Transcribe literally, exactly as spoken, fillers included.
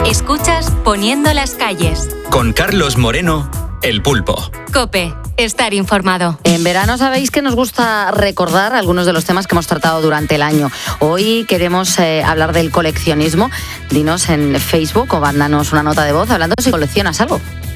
Escuchas Poniendo las calles. Con Carlos Moreno, El Pulpo. COPE. Estar informado. En verano sabéis que nos gusta recordar algunos de los temas que hemos tratado durante el año. Hoy queremos eh, hablar del coleccionismo. Dinos en Facebook o mándanos una nota de voz hablando si coleccionas algo.